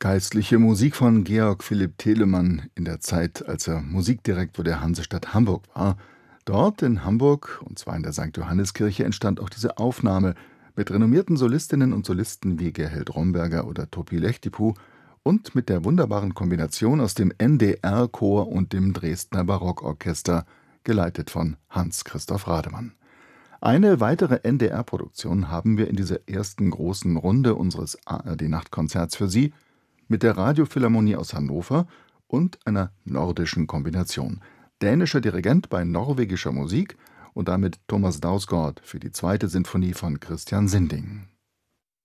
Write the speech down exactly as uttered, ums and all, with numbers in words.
Geistliche Musik von Georg Philipp Telemann in der Zeit, als er Musikdirektor der Hansestadt Hamburg war. Dort in Hamburg, und zwar in der Sankt Johanniskirche, entstand auch diese Aufnahme mit renommierten Solistinnen und Solisten wie Gerheld Romberger oder Topi Lechtipu und mit der wunderbaren Kombination aus dem N D R-Chor und dem Dresdner Barockorchester, geleitet von Hans-Christoph Rademann. Eine weitere N D R-Produktion haben wir in dieser ersten großen Runde unseres A R D-Nachtkonzerts für Sie mit der Radiophilharmonie aus Hannover und einer nordischen Kombination. Dänischer Dirigent bei norwegischer Musik und damit Thomas Dausgaard für die zweite Sinfonie von Christian Sinding.